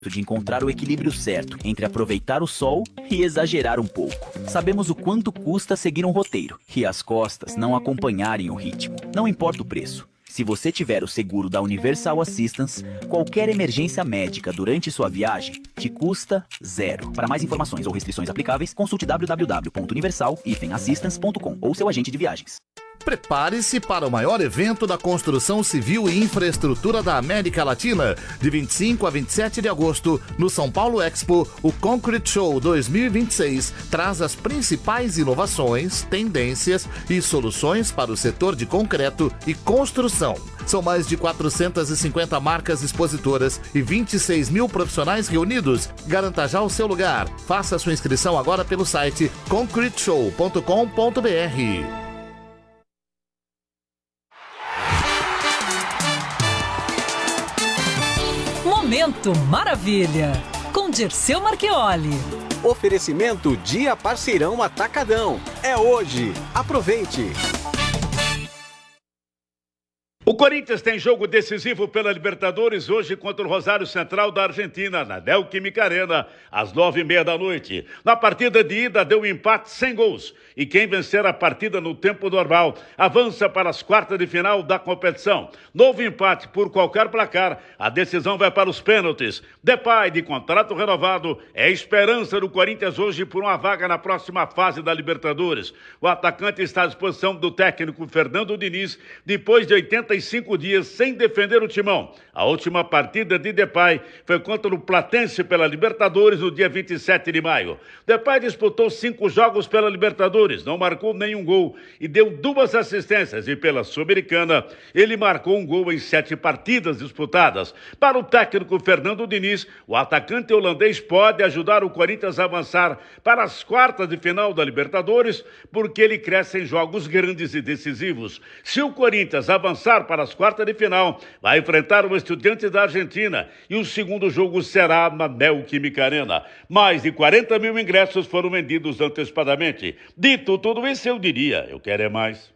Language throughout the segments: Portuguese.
de encontrar o equilíbrio certo entre aproveitar o sol e exagerar um pouco. Sabemos o quanto custa seguir um roteiro e as costas não acompanharem o ritmo. Não importa o preço. Se você tiver o seguro da Universal Assistance, qualquer emergência médica durante sua viagem te custa zero. Para mais informações ou restrições aplicáveis, consulte www.universal-assistance.com ou seu agente de viagens. Prepare-se para o maior evento da construção civil e infraestrutura da América Latina. De 25 a 27 de agosto, no São Paulo Expo, o Concrete Show 2026 traz as principais inovações, tendências e soluções para o setor de concreto e construção. São mais de 450 marcas expositoras e 26 mil profissionais reunidos. Garanta já o seu lugar. Faça sua inscrição agora pelo site concreteshow.com.br. Momento Maravilha, com Dirceu Marchioli. Oferecimento Dia Parceirão Atacadão. É hoje. Aproveite. O Corinthians tem jogo decisivo pela Libertadores hoje contra o Rosário Central da Argentina, na Neoquímica Arena, às 9h30 da noite. Na partida de ida deu um empate sem gols. E quem vencer a partida no tempo normal avança para as quartas de final da competição. Novo empate por qualquer placar, a decisão vai para os pênaltis. Depay, de contrato renovado, é a esperança do Corinthians hoje por uma vaga na próxima fase da Libertadores. O atacante está à disposição do técnico Fernando Diniz, depois de 85 dias sem defender o timão. A última partida de Depay foi contra o Platense pela Libertadores no dia 27 de maio. Depay disputou 5 jogos pela Libertadores, não marcou nenhum gol e deu 2 assistências. E pela Sul-Americana, ele marcou um gol em 7 partidas disputadas. Para o técnico Fernando Diniz, o atacante holandês pode ajudar o Corinthians a avançar para as quartas de final da Libertadores, porque ele cresce em jogos grandes e decisivos. Se o Corinthians avançar para as quartas de final, vai enfrentar o Estudiantes da Argentina e o segundo jogo será na Neoquímica Arena. Mais de 40 mil ingressos foram vendidos antecipadamente. Dito tudo isso, eu diria, eu quero é mais.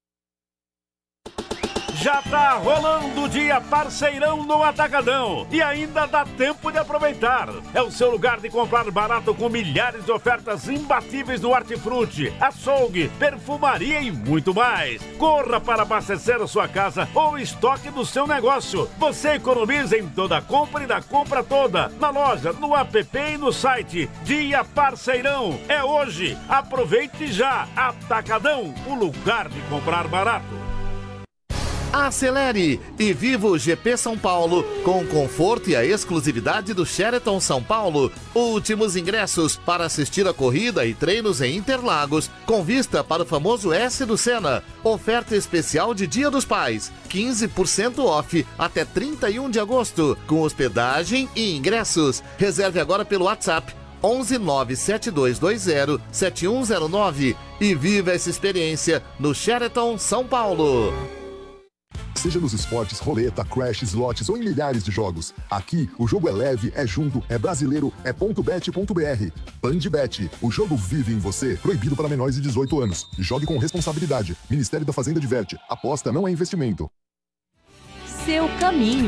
Já tá rolando o Dia Parceirão no Atacadão e ainda dá tempo de aproveitar. É o seu lugar de comprar barato com milhares de ofertas imbatíveis no hortifruti, açougue, perfumaria e muito mais. Corra para abastecer a sua casa ou estoque do seu negócio. Você economiza em toda a compra e da compra toda. Na loja, no app e no site. Dia Parceirão é hoje. Aproveite já. Atacadão, o lugar de comprar barato. Acelere e viva o GP São Paulo com o conforto e a exclusividade do Sheraton São Paulo. Últimos ingressos para assistir a corrida e treinos em Interlagos, com vista para o famoso S do Senna. Oferta especial de Dia dos Pais, 15% off até 31 de agosto, com hospedagem e ingressos. Reserve agora pelo WhatsApp 11 97220 7109 e viva essa experiência no Sheraton São Paulo. Seja nos esportes, roleta, crash, slots ou em milhares de jogos. Aqui, o jogo é leve, é junto, é brasileiro, é .bet.br. Bandbet, o jogo vive em você. Proibido para menores de 18 anos. Jogue com responsabilidade. Ministério da Fazenda diverte. Aposta não é investimento. Seu caminho.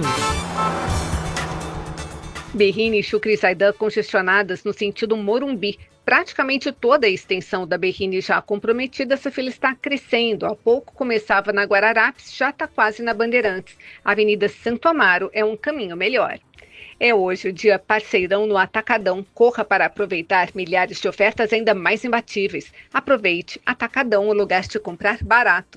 Berrini e Chucri Zaidan congestionadas no sentido Morumbi. Praticamente toda a extensão da Berrini já comprometida, essa fila está crescendo. Há pouco começava na Guararapes, já está quase na Bandeirantes. A Avenida Santo Amaro é um caminho melhor. É hoje o dia Parceirão no Atacadão. Corra para aproveitar milhares de ofertas ainda mais imbatíveis. Aproveite. Atacadão, o lugar de comprar barato.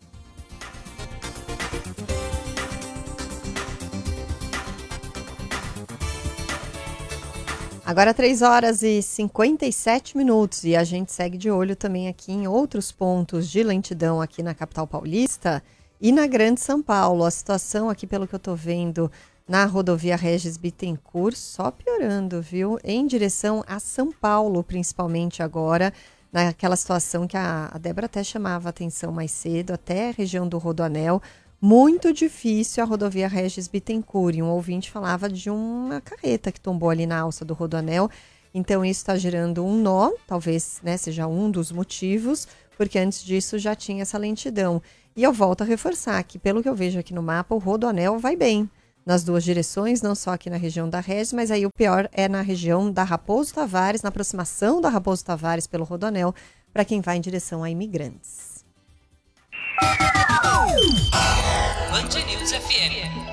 Agora 3h57 e a gente segue de olho também aqui em outros pontos de lentidão aqui na capital paulista e na Grande São Paulo. A situação aqui, pelo que eu tô vendo, na rodovia Regis Bittencourt, só piorando, viu? Em direção a São Paulo, principalmente agora, naquela situação que a Débora até chamava a atenção mais cedo, até a região do Rodoanel. Muito difícil a rodovia Regis Bittencourt. Um ouvinte falava de uma carreta que tombou ali na alça do Rodoanel. Então, isso está gerando um nó, talvez, né, seja um dos motivos, porque antes disso já tinha essa lentidão. E eu volto a reforçar que, pelo que eu vejo aqui no mapa, o Rodoanel vai bem. nas duas direções, não só aqui na região da Regis, mas aí o pior é na região da Raposo Tavares, na aproximação da Raposo Tavares pelo Rodoanel, para quem vai em direção a Imigrantes. Band News FM.